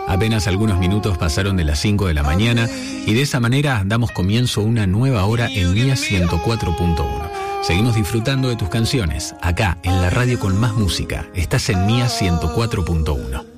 Apenas algunos minutos pasaron de las 5 de la mañana y de esa manera damos comienzo a una nueva hora en Mía 104.1. Seguimos disfrutando de tus canciones, acá en la radio con más música. Estás en Mía 104.1.